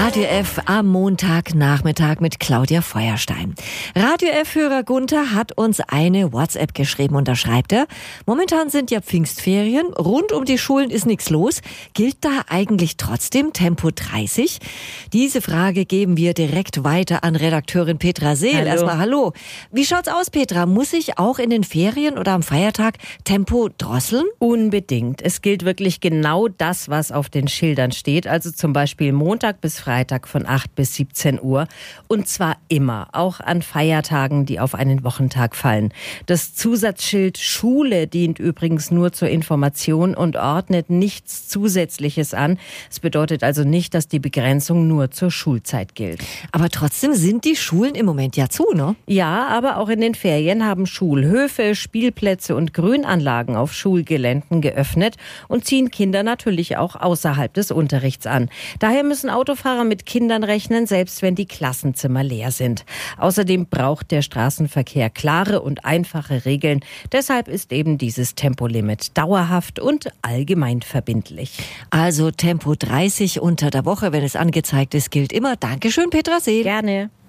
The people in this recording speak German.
Radio F am Montagnachmittag mit Claudia Feuerstein. Radio F-Hörer Gunther hat uns eine WhatsApp geschrieben und da schreibt er: Momentan sind ja Pfingstferien, rund um die Schulen ist nichts los. Gilt da eigentlich trotzdem Tempo 30? Diese Frage geben wir direkt weiter an Redakteurin Petra Seel. Hallo. Erstmal hallo. Wie schaut's aus, Petra? Muss ich auch in den Ferien oder am Feiertag Tempo drosseln? Unbedingt. Es gilt wirklich genau das, was auf den Schildern steht. Also zum Beispiel Montag bis Freitag von 8 bis 17 Uhr. Und zwar immer, auch an Feiertagen, die auf einen Wochentag fallen. Das Zusatzschild Schule dient übrigens nur zur Information und ordnet nichts Zusätzliches an. Es bedeutet also nicht, dass die Begrenzung nur zur Schulzeit gilt. Aber trotzdem sind die Schulen im Moment ja zu, ne? Ja, aber auch in den Ferien haben Schulhöfe, Spielplätze und Grünanlagen auf Schulgeländen geöffnet und ziehen Kinder natürlich auch außerhalb des Unterrichts an. Daher müssen Autofahrer mit Kindern rechnen, selbst wenn die Klassenzimmer leer sind. Außerdem braucht der Straßenverkehr klare und einfache Regeln. Deshalb ist eben dieses Tempolimit dauerhaft und allgemein verbindlich. Also Tempo 30 unter der Woche, wenn es angezeigt ist, gilt immer. Dankeschön, Petra Seel. Gerne.